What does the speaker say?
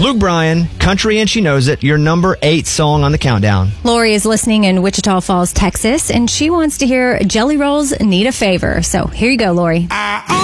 Luke Bryan, Country and She Knows It, your number 8 song on the countdown. Lori is listening in Wichita Falls, Texas, and she wants to hear Jelly Rolls Need a Favor. So here you go, Lori.